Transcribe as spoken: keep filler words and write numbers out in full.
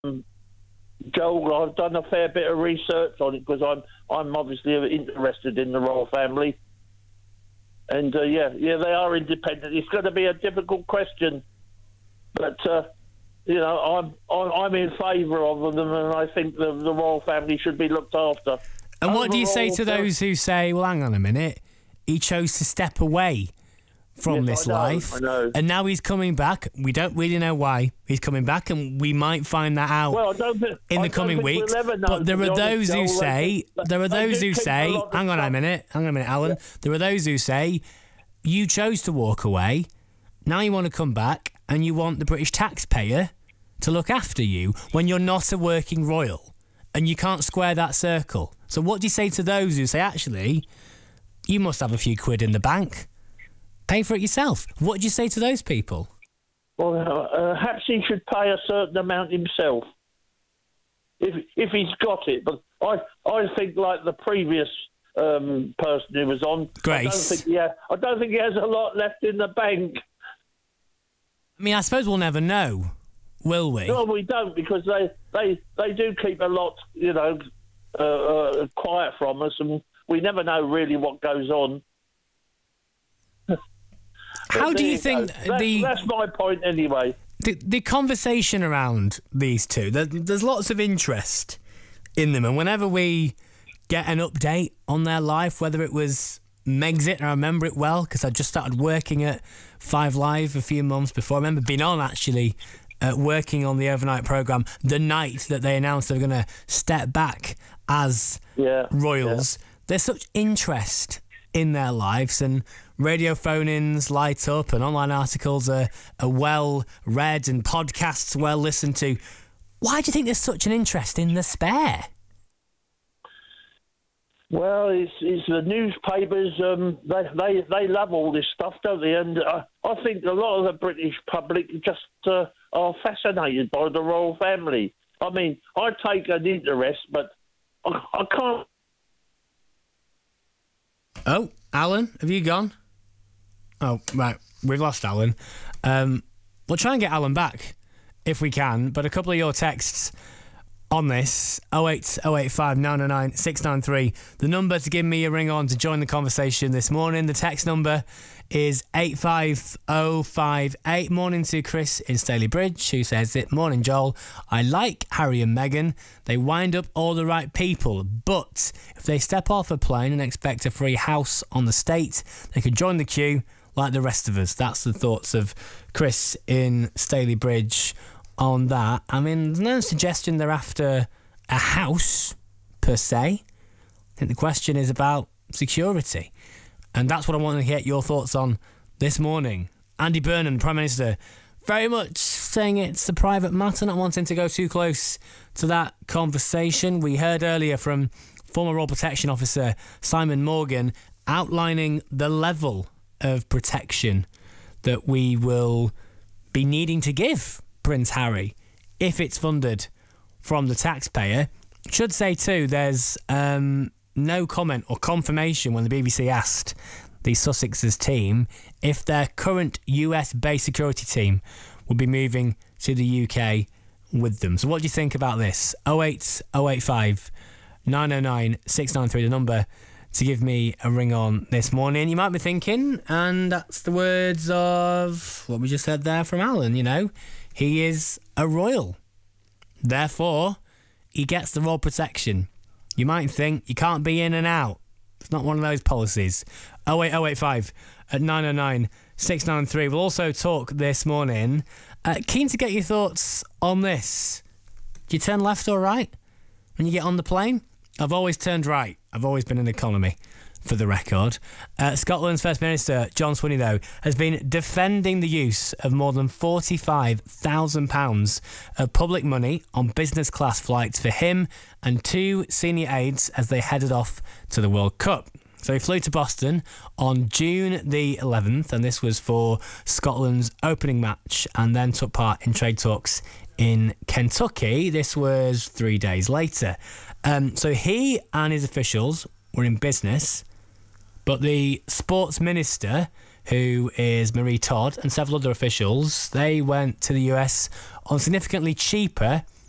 Joel, I've done a fair bit of research on it because I'm I'm obviously interested in the royal family, and uh, yeah, yeah, they are independent. It's going to be a difficult question, but uh, you know, I'm I'm, I'm in favour of them, and I think the the royal family should be looked after. And Overall, what do you say to those who say, "Well, hang on a minute, he chose to step away from yes, this I know, life, I know. and now he's coming back. We don't really know why he's coming back, and we might find that out well, I don't think, in I the don't coming think weeks." We'll ever know, but there are those who honest, say, Joel, there are those who say, hang on stuff. a minute, hang on a minute, Alan. Yeah. There are those who say, you chose to walk away, now you want to come back, and you want the British taxpayer to look after you when you're not a working royal, and you can't square that circle. So what do you say to those who say, actually, you must have a few quid in the bank? Pay for it yourself. What do you say to those people? Well, uh, perhaps he should pay a certain amount himself, if if he's got it. But I I think like the previous um, person who was on, Grace. I don't think he has, I don't think he has a lot left in the bank. I mean, I suppose we'll never know, will we? No, we don't, because they they, they do keep a lot, you know, uh, uh, quiet from us, and we never know really what goes on. How do you think that's, the... That's my point anyway. The, the conversation around these two, there, there's lots of interest in them, and whenever we get an update on their life, whether it was Megxit, and I remember it well because I just started working at Five Live a few months before. I remember being on, actually, uh, working on the overnight programme the night that they announced they were going to step back as yeah, royals. Yeah. There's such interest in their lives, and radio phone-ins light up, and online articles are, are well read, and podcasts well listened to. Why do you think there's such an interest in the spare? Well, it's, it's the newspapers. Um, they, they they love all this stuff, don't they? And uh, I think a lot of the British public just uh, are fascinated by the royal family. I mean, I take an interest, but I, I can't. Oh, Alan, have you gone? Oh, right, we've lost Alan. Um, we'll try and get Alan back if we can, but a couple of your texts on this, oh eight oh eight five nine oh nine six nine three, the number to give me a ring on to join the conversation this morning. The text number is eight five oh five eight. Morning to Chris in Staley Bridge, who says it. Morning, Joel. I like Harry and Meghan. They wind up all the right people, but if they step off a plane and expect a free house on the state, they could join the queue like the rest of us. That's the thoughts of Chris in Staley Bridge on that. I mean, there's no suggestion they're after a house per se. I think the question is about security, and that's what I want to get your thoughts on this morning. Andy Burnham, Prime Minister, very much saying it's a private matter, not wanting to go too close to that conversation. We heard earlier from former Royal Protection Officer Simon Morgan outlining the level of protection that we will be needing to give Prince Harry if it's funded from the taxpayer. Should say too, there's um, no comment or confirmation when the B B C asked the Sussex's team if their current U S-based security team will be moving to the U K with them. So what do you think about this? oh eight oh eight five nine oh nine six nine three, the number to give me a ring on this morning. You might be thinking, and that's the words of what we just said there from Alan, you know, he is a royal. Therefore, he gets the royal protection. You might think you can't be in and out. It's not one of those policies. oh eight oh eight five at nine oh nine six nine three. We'll also talk this morning. Uh, keen to get your thoughts on this. Do you turn left or right when you get on the plane? I've always turned right. I've always been an economy, for the record. Uh, Scotland's First Minister, John Swinney, though, has been defending the use of more than forty-five thousand pounds of public money on business class flights for him and two senior aides as they headed off to the World Cup. So he flew to Boston on June the eleventh, and this was for Scotland's opening match, and then took part in trade talks in Kentucky. This was three days later. Um, so he and his officials were in business, but the sports minister, who is Marie Todd, and several other officials, they went to the U S on significantly cheaper